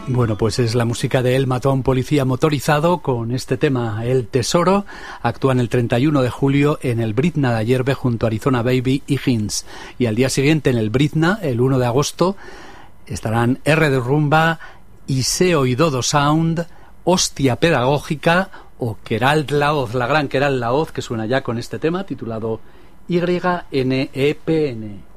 Bueno, pues es la música de Él mató a un policía motorizado con este tema, El Tesoro. Actúan el 31 de julio en el Britna de Ayerbe junto a Arizona Baby y Hinz. Y al día siguiente en el Britna, el 1 de agosto, estarán R de Rumba, Iseo y Dodo Sound, Hostia Pedagógica o Queralt Laoz, la gran Queralt Laoz, que suena ya con este tema titulado YNEPN.